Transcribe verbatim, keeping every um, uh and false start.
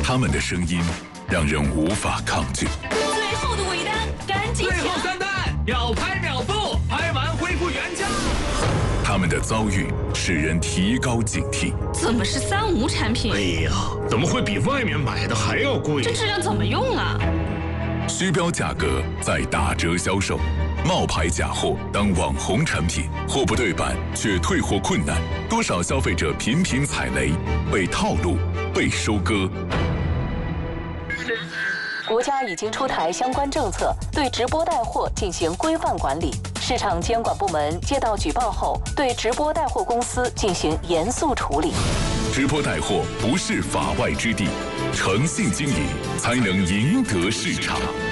他们的声音让人无法抗拒。 最后的尾单，赶紧最后三单，秒拍秒付，拍完恢复原价。 他们的遭遇使人提高警惕。 怎么是三无产品？ 哎呀，怎么会比外面买的还要贵？ 这质量怎么用啊？ 虚标价格再打折销售，冒牌假货当网红产品，货不对版却退货困难，多少消费者频频踩雷，被套路，被收割。 国家已经出台相关政策，对直播带货进行规范管理。市场监管部门接到举报后，对直播带货公司进行严肃处理。 直播带货不是法外之地，诚信经营才能赢得市场。